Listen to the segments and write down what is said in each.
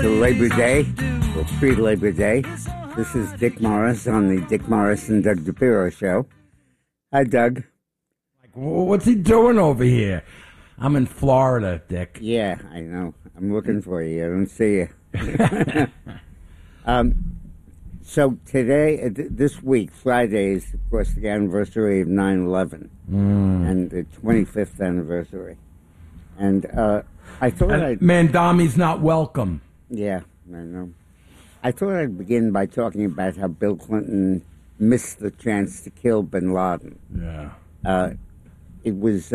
to Labor Day, or pre-Labor Day. This is Dick Morris on the Dick Morris and Doug DePiro Show. Hi, Doug. What's he doing over here? I'm in Florida, Dick. Yeah, I know. I'm looking for you. I don't see you. So today, this week, Friday is, of course, the anniversary of 9/11 and the 25th anniversary. And I thought Mandami's not welcome. Yeah, I know. I thought I'd begin by talking about how Bill Clinton missed the chance to kill bin Laden. Yeah. It was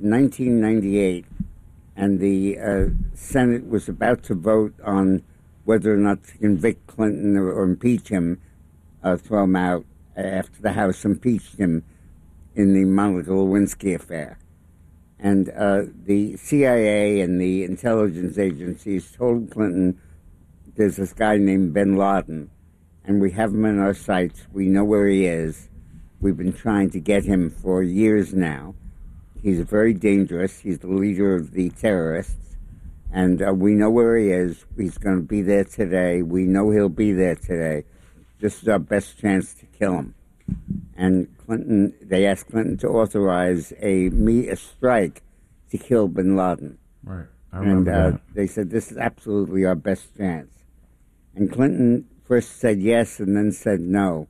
1998, and the Senate was about to vote on whether or not to convict Clinton or impeach him, throw him out after the House impeached him in the Monica Lewinsky affair. And the CIA and the intelligence agencies told Clinton, there's this guy named bin Laden, and we have him in our sights. We know where he is. We've been trying to get him for years now. He's very dangerous. He's the leader of the terrorists, and we know where he is. He's going to be there today. We know he'll be there today. This is our best chance to kill him. And they asked Clinton to authorize a strike to kill bin Laden. Right. I remember that. They said, this is absolutely our best chance. And Clinton first said yes and then said no.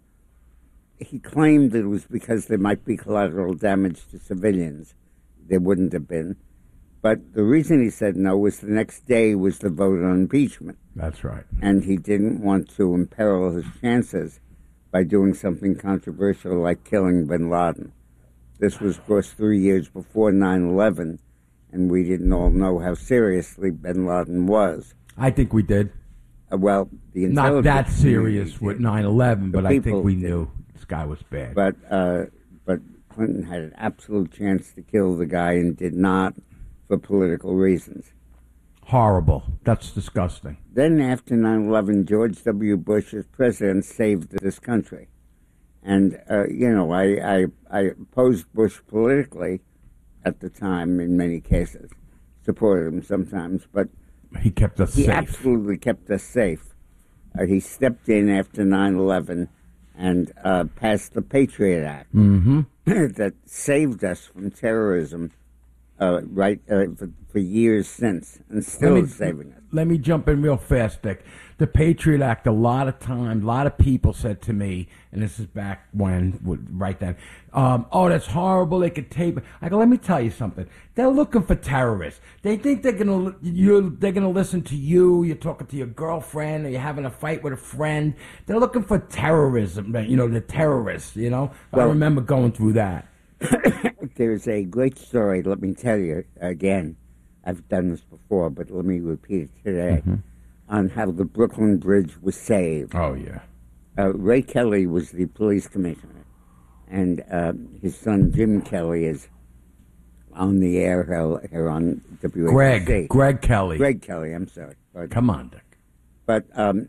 He claimed it was because there might be collateral damage to civilians. There wouldn't have been. But the reason he said no was the next day was the vote on impeachment. That's right. And he didn't want to imperil his chances by doing something controversial like killing bin Laden. This was, of course, 3 years before 9/11, and we didn't all know how seriously bin Laden was. I think we did. Well, the intelligence... Not that serious with 9/11, but I think we did. knew this guy was bad. But Clinton had an absolute chance to kill the guy and did not for political reasons. Horrible. That's disgusting. Then after 9/11, George W. Bush as president saved this country. And, I opposed Bush politically at the time in many cases, supported him sometimes, but he kept us safe. He absolutely kept us safe. He stepped in after 9/11 and passed the Patriot Act that saved us from terrorism for years since, and still saving us. Let me jump in real fast, Dick. The Patriot Act, a lot of people said to me, and this is back when, right then, oh, that's horrible, they could tape it. I go, let me tell you something. They're looking for terrorists. They think they're gonna listen to you, you're talking to your girlfriend, or you're having a fight with a friend. They're looking for terrorism, the terrorists, Well, I remember going through that. There's a great story, let me tell you again. I've done this before, but let me repeat it today, on how the Brooklyn Bridge was saved. Oh, yeah. Ray Kelly was the police commissioner, and his son Jim Kelly is on the air here on WABC. Greg Kelly. Greg Kelly, I'm sorry. Come on, Dick. But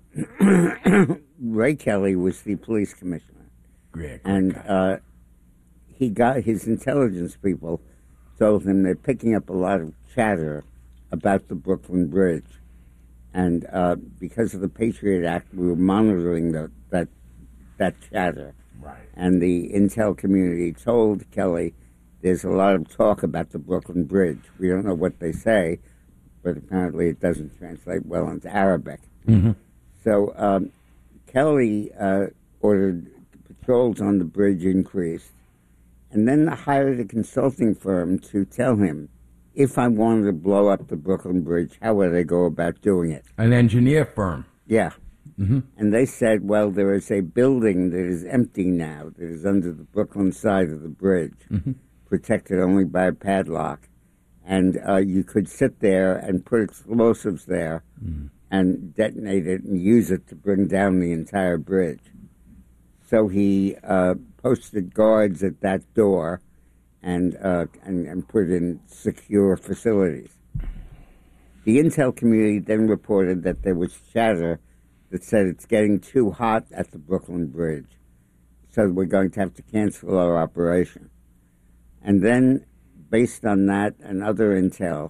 Ray Kelly was the police commissioner. Greg. And he got his intelligence people told him they're picking up a lot of chatter about the Brooklyn Bridge. And because of the Patriot Act, we were monitoring that chatter. Right. And the intel community told Kelly, there's a lot of talk about the Brooklyn Bridge. We don't know what they say, but apparently it doesn't translate well into Arabic. So Kelly ordered patrols on the bridge increased, and then hired a consulting firm to tell him, if I wanted to blow up the Brooklyn Bridge, how would I go about doing it? An engineer firm. Yeah. And they said, well, there is a building that is empty now, that is under the Brooklyn side of the bridge, protected only by a padlock. And you could sit there and put explosives there and detonate it and use it to bring down the entire bridge. So he posted guards at that door and put in secure facilities. The intel community then reported that there was chatter that said it's getting too hot at the Brooklyn Bridge, so we're going to have to cancel our operation. And then, based on that and other intel,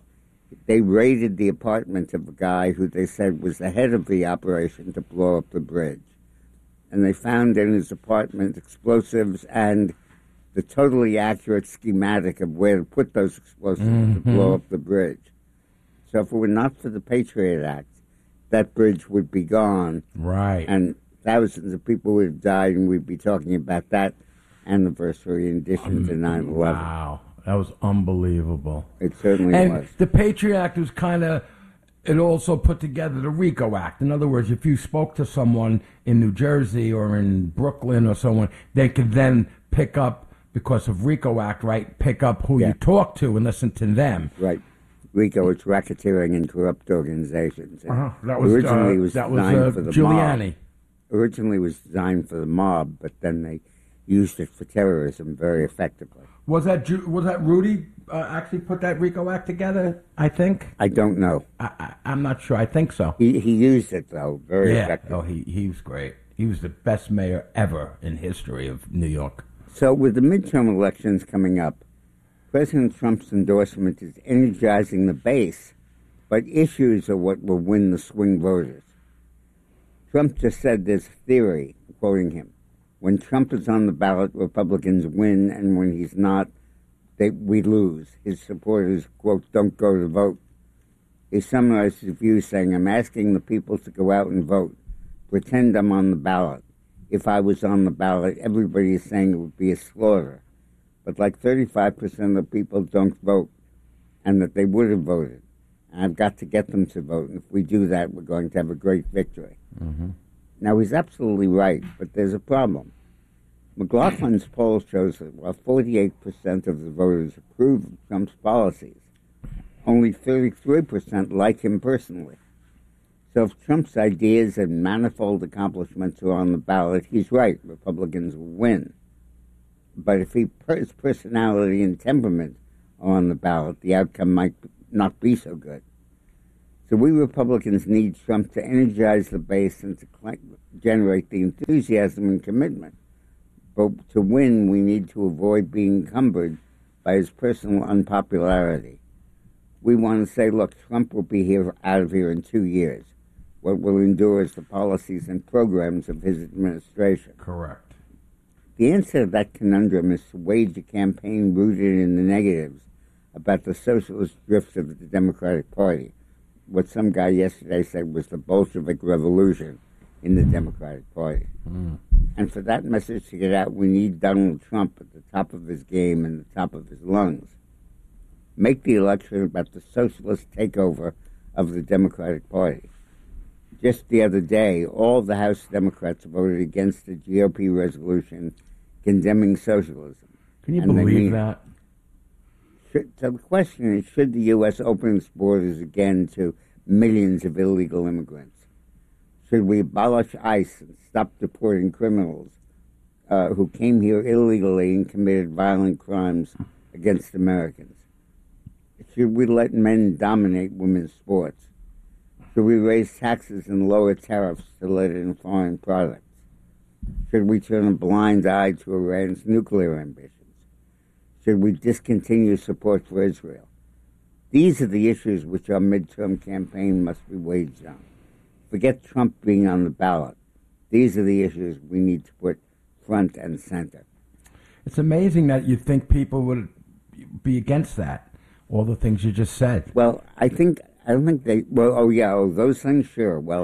They raided the apartment of a guy who they said was the head of the operation to blow up the bridge. And they found in his apartment explosives and the totally accurate schematic of where to put those explosives to blow up the bridge. So if it were not for the Patriot Act, that bridge would be gone. Right. And thousands of people would have died, and we'd be talking about that anniversary in addition to 9/11. Wow. That was unbelievable. It certainly and was. The Patriot Act was kind of, it also put together the RICO Act. In other words, if you spoke to someone in New Jersey or in Brooklyn or someone, they could then pick up, because of RICO Act, right, pick up who you talk to and listen to them. Right. RICO, it's racketeering and corrupt organizations. That was originally was designed for the Giuliani. mob. Originally was designed for the mob, but then they used it for terrorism very effectively. Was that Rudy actually put that RICO Act together, I think? I don't know. I'm not sure. I think so. He used it, though, very effectively. Oh, he was great. He was the best mayor ever in history of New York. So with the midterm elections coming up, President Trump's endorsement is energizing the base, but issues are what will win the swing voters. Trump just said there's a theory, quoting him, when Trump is on the ballot, Republicans win, and when he's not, we lose. His supporters, quote, don't go to vote. He summarized his views saying, I'm asking the people to go out and vote. Pretend I'm on the ballot. If I was on the ballot, everybody is saying it would be a slaughter. But like 35% of people don't vote, and that they would have voted. And I've got to get them to vote, and if we do that, we're going to have a great victory. Now, he's absolutely right, but there's a problem. McLaughlin's poll shows that while 48% of the voters approve of Trump's policies, only 33% like him personally. So if Trump's ideas and manifold accomplishments are on the ballot, he's right, Republicans will win. But if his personality and temperament are on the ballot, the outcome might not be so good. So we Republicans need Trump to energize the base and to generate the enthusiasm and commitment. But to win, we need to avoid being encumbered by his personal unpopularity. We want to say, look, Trump will be out of here in 2 years. What will endure is the policies and programs of his administration. Correct. The answer to that conundrum is to wage a campaign rooted in the negatives about the socialist drift of the Democratic Party. What some guy yesterday said was the Bolshevik revolution in the Democratic Party. And for that message to get out, we need Donald Trump at the top of his game and the top of his lungs. Make the election about the socialist takeover of the Democratic Party. Just the other day, all the House Democrats voted against the GOP resolution condemning socialism. Can you believe that? So the question is, should the U.S. open its borders again to millions of illegal immigrants? Should we abolish ICE and stop deporting criminals who came here illegally and committed violent crimes against Americans? Should we let men dominate women's sports? Should we raise taxes and lower tariffs to let in foreign products? Should we turn a blind eye to Iran's nuclear ambitions? Should we discontinue support for Israel? These are the issues which our midterm campaign must be waged on. Forget Trump being on the ballot. These are the issues we need to put front and center. It's amazing that you think people would be against that, all the things you just said. Well, I don't think they, those things, sure. Well,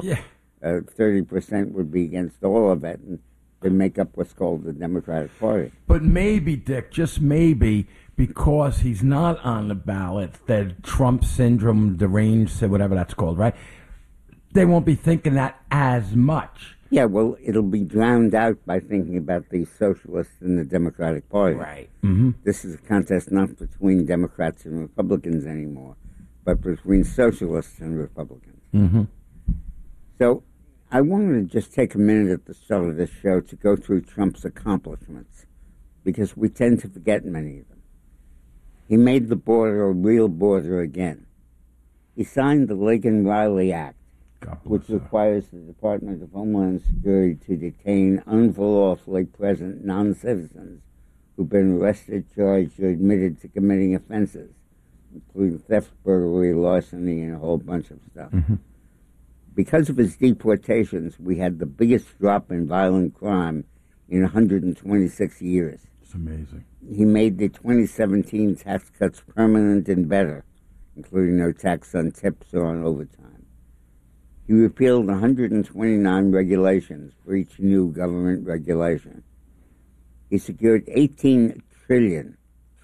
30% would be against all of it, and they make up what's called the Democratic Party. But maybe, Dick, just maybe, because he's not on the ballot, that Trump syndrome, deranged, whatever that's called, right? They won't be thinking that as much. Yeah, well, it'll be drowned out by thinking about the socialists and the Democratic Party. Right. This is a contest not between Democrats and Republicans anymore, but between socialists and Republicans. So I wanted to just take a minute at the start of this show to go through Trump's accomplishments, because we tend to forget many of them. He made the border a real border again. He signed the Reagan-Riley Act, which requires the Department of Homeland Security to detain unlawfully present non-citizens who've been arrested, charged, or admitted to committing offenses. including theft, burglary, larceny, and a whole bunch of stuff. Mm-hmm. Because of his deportations, we had the biggest drop in violent crime in 126 years. It's amazing. He made the 2017 tax cuts permanent and better, including no tax on tips or on overtime. He repealed 129 regulations for each new government regulation. He secured $18 trillion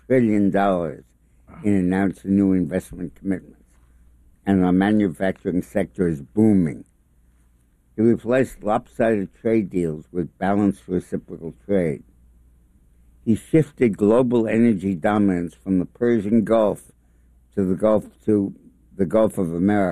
in announced new investment commitments, and our manufacturing sector is booming. He replaced lopsided trade deals with balanced reciprocal trade. He shifted global energy dominance from the Persian Gulf to the Gulf of America.